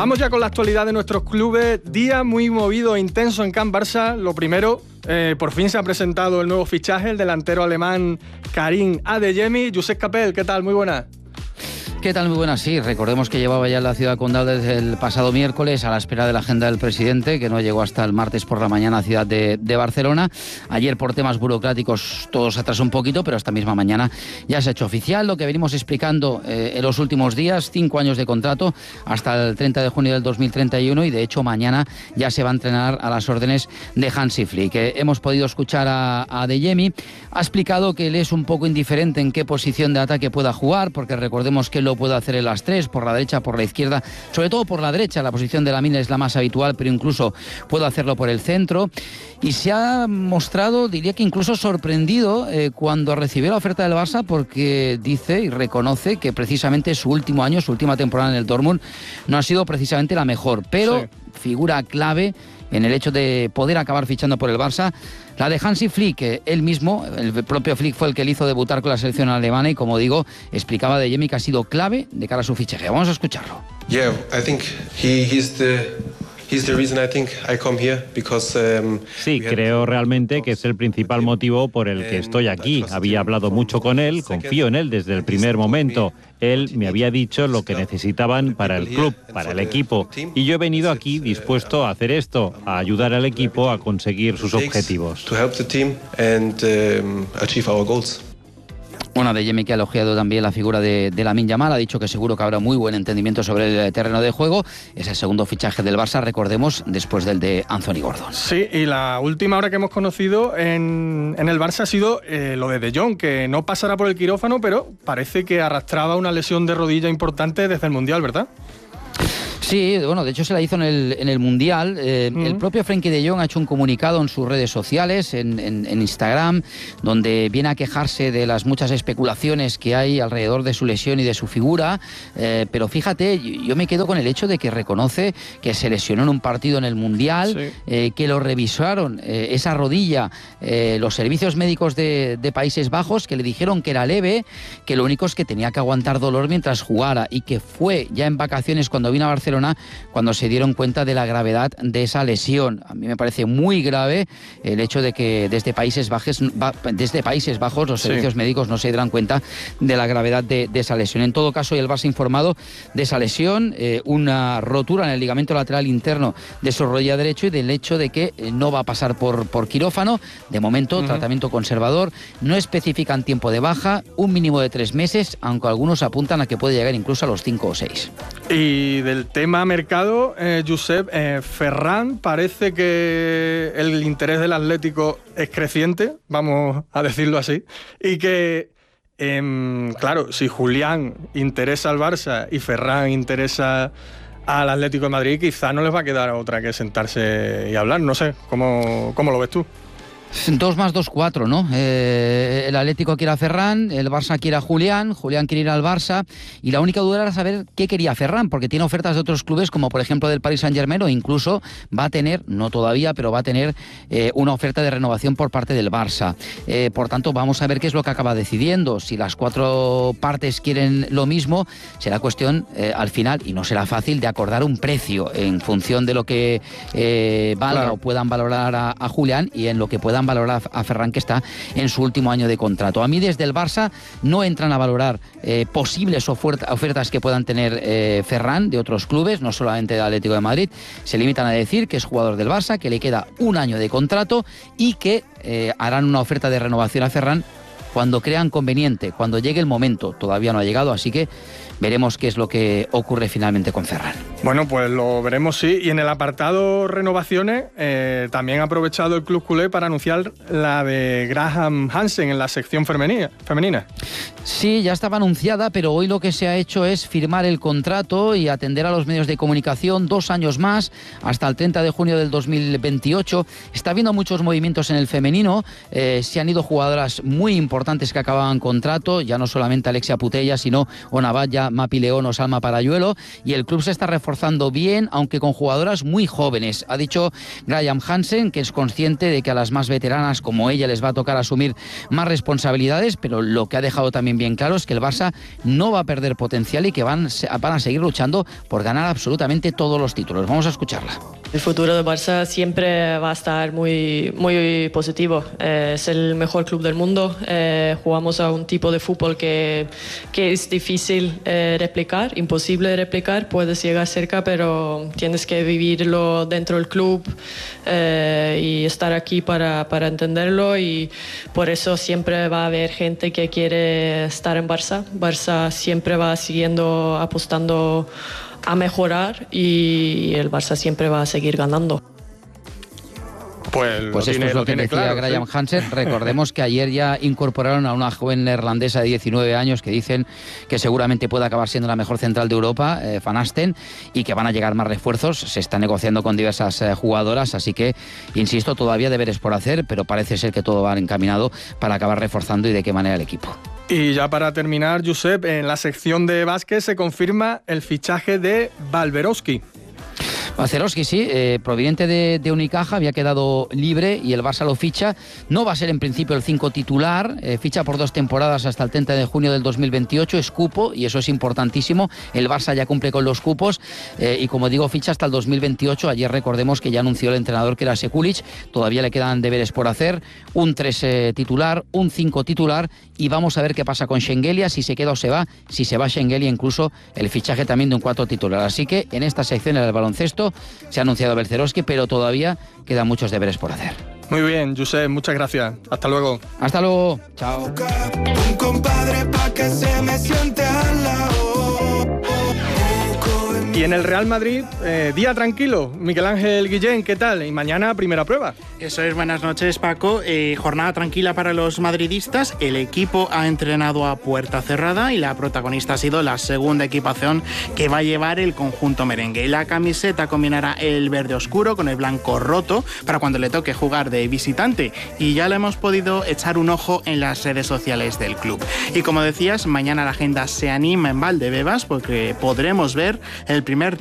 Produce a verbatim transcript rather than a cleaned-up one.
Vamos ya con la actualidad de nuestros clubes. Día muy movido e intenso en Can Barça. Lo primero, eh, por fin se ha presentado el nuevo fichaje, el delantero alemán Karim Adeyemi. Josep Capel, ¿qué tal? Muy buenas. ¿Qué tal? Muy buenas, sí. Recordemos que llevaba ya en la ciudad condal desde el pasado miércoles a la espera de la agenda del presidente, que no llegó hasta el martes por la mañana a ciudad de, de Barcelona. Ayer por temas burocráticos todo se atrasó un poquito, pero esta misma mañana ya se ha hecho oficial. Lo que venimos explicando eh, en los últimos días, cinco años de contrato hasta el treinta de junio del dos mil treinta y uno, y de hecho mañana ya se va a entrenar a las órdenes de Hansi Flick. Eh, hemos podido escuchar a, a Adeyemi. Ha explicado que él es un poco indiferente en qué posición de ataque pueda jugar, porque recordemos que lo puede hacer en las tres, por la derecha, por la izquierda, sobre todo por la derecha. La posición de Lamine es la más habitual, pero incluso puede hacerlo por el centro. Y se ha mostrado, diría que incluso sorprendido eh, cuando recibió la oferta del Barça, porque dice y reconoce que precisamente su último año, su última temporada en el Dortmund, no ha sido precisamente la mejor, pero sí, figura clave en el hecho de poder acabar fichando por el Barça. La de Hansi Flick, él mismo, el propio Flick fue el que le hizo debutar con la selección alemana y, como digo, explicaba de Adeyemi que ha sido clave de cara a su fichaje. Vamos a escucharlo. Yeah, I think he, he's the... Sí, creo realmente que es el principal motivo por el que estoy aquí. Había hablado mucho con él, confío en él desde el primer momento. Él me había dicho lo que necesitaban para el club, para el equipo. Y yo he venido aquí dispuesto a hacer esto, a ayudar al equipo a conseguir sus objetivos. Bueno, Adeyemi, que ha elogiado también la figura de, de Lamine Yamal, ha dicho que seguro que habrá muy buen entendimiento sobre el terreno de juego. Es el segundo fichaje del Barça, recordemos, después del de Anthony Gordon. Sí, y la última hora que hemos conocido en, en el Barça ha sido eh, lo de De Jong, que no pasará por el quirófano, pero parece que arrastraba una lesión de rodilla importante desde el Mundial, ¿verdad? Sí, bueno, de hecho se la hizo en el, en el Mundial. Eh, mm. El propio Frenkie de Jong ha hecho un comunicado en sus redes sociales, en, en, en Instagram, donde viene a quejarse de las muchas especulaciones que hay alrededor de su lesión y de su figura. Eh, pero fíjate, yo me quedo con el hecho de que reconoce que se lesionó en un partido en el Mundial, sí. eh, que lo revisaron, eh, esa rodilla, eh, los servicios médicos de, de Países Bajos, que le dijeron que era leve, que lo único es que tenía que aguantar dolor mientras jugara, y que fue ya en vacaciones cuando vino a Barcelona cuando se dieron cuenta de la gravedad de esa lesión. A mí me parece muy grave el hecho de que desde Países Bajos, desde Países Bajos los servicios sí. médicos no se dieran cuenta de la gravedad de, de esa lesión. En todo caso, el Barça ha informado de esa lesión, eh, una rotura en el ligamento lateral interno de su rodilla derecho, y del hecho de que no va a pasar por, por quirófano. De momento, uh-huh. tratamiento conservador. No especifican tiempo de baja, un mínimo de tres meses, aunque algunos apuntan a que puede llegar incluso a los cinco o seis. Y del tema mercado, eh, Josep, eh, Ferran, parece que el interés del Atlético es creciente, vamos a decirlo así, y que, eh, claro, si Julián interesa al Barça y Ferran interesa al Atlético de Madrid, quizá no les va a quedar otra que sentarse y hablar. No sé, ¿cómo, cómo lo ves tú? Dos más dos, cuatro, ¿no? Eh, el Atlético quiere a Ferran, el Barça quiere a Julián, Julián quiere ir al Barça, y la única duda era saber qué quería Ferran, porque tiene ofertas de otros clubes, como por ejemplo del Paris Saint-Germain, o incluso va a tener, no todavía, pero va a tener eh, una oferta de renovación por parte del Barça. Eh, por tanto, vamos a ver qué es lo que acaba decidiendo. Si las cuatro partes quieren lo mismo, será cuestión eh, al final, y no será fácil, de acordar un precio en función de lo que eh, valga claro. o puedan valorar a, a Julián, y en lo que puedan valorar a Ferran, que está en su último año de contrato. A mí desde el Barça no entran a valorar eh, posibles oferta, ofertas que puedan tener eh, Ferran de otros clubes, no solamente del Atlético de Madrid. Se limitan a decir que es jugador del Barça, que le queda un año de contrato y que eh, harán una oferta de renovación a Ferran cuando crean conveniente, cuando llegue el momento. Todavía no ha llegado, así que veremos qué es lo que ocurre finalmente con Ferran. Bueno, pues lo veremos, sí. Y en el apartado renovaciones, eh, también ha aprovechado el club culé para anunciar la de Graham Hansen en la sección femenina. femenina. Sí, ya estaba anunciada, pero hoy lo que se ha hecho es firmar el contrato y atender a los medios de comunicación dos años más, hasta el treinta de junio del dos mil veintiocho. Está habiendo muchos movimientos en el femenino. Eh, se han ido jugadoras muy importantes que acababan contrato, ya no solamente Alexia Putellas, sino Ona Batlle, Mapi León o Salma Parayuelo, y el club se está reforzando reforzando bien, aunque con jugadoras muy jóvenes. Ha dicho Graham Hansen que es consciente de que a las más veteranas como ella les va a tocar asumir más responsabilidades, pero lo que ha dejado también bien claro es que el Barça no va a perder potencial y que van, van a seguir luchando por ganar absolutamente todos los títulos. Vamos a escucharla. El futuro de Barça siempre va a estar muy, muy positivo. Eh, es el mejor club del mundo. Eh, jugamos a un tipo de fútbol que, que es difícil eh, replicar, imposible de replicar. Puedes llegar cerca, pero tienes que vivirlo dentro del club eh, y estar aquí para, para entenderlo. Y por eso siempre va a haber gente que quiere estar en Barça. Barça siempre va siguiendo apostando a mejorar y el Barça siempre va a seguir ganando. Pues, pues esto tiene, es lo, lo que decía claro, Graham ¿sí? Hansen. Recordemos que ayer ya incorporaron a una joven neerlandesa de diecinueve años que dicen que seguramente puede acabar siendo la mejor central de Europa, eh, Van Asten, y que van a llegar más refuerzos. Se está negociando con diversas eh, jugadoras, así que, insisto, todavía deberes por hacer, pero parece ser que todo va encaminado para acabar reforzando y de qué manera el equipo. Y ya para terminar, Josep, en la sección de básquet se confirma el fichaje de Balcerowski. Balcerowski, sí, eh, proveniente de, de Unicaja, había quedado libre y el Barça lo ficha. No va a ser en principio el cinco titular, eh, ficha por dos temporadas hasta el treinta de junio del dos mil veintiocho, es cupo y eso es importantísimo. El Barça ya cumple con los cupos eh, y como digo, ficha hasta el dos mil veintiocho. Ayer recordemos que ya anunció el entrenador que era Sekulic, todavía le quedan deberes por hacer, un tres eh, titular, un cinco titular y vamos a ver qué pasa con Schengelia, si se queda o se va, si se va Schengelia incluso el fichaje también de un cuatro titular. Así que en esta sección del baloncesto se ha anunciado Balcerowski, pero todavía quedan muchos deberes por hacer. Muy bien, Josep, muchas gracias. Hasta luego. Hasta luego. Chao. Un compadre pa' que se me siente al lado. Y en el Real Madrid, eh, día tranquilo. Miguel Ángel Guillén, ¿qué tal? Y mañana primera prueba. Eso es, buenas noches, Paco. Eh, jornada tranquila para los madridistas. El equipo ha entrenado a puerta cerrada y la protagonista ha sido la segunda equipación que va a llevar el conjunto merengue. La camiseta combinará el verde oscuro con el blanco roto para cuando le toque jugar de visitante. Y ya lo hemos podido echar un ojo en las redes sociales del club. Y como decías, mañana la agenda se anima en Valdebebas porque podremos ver el primer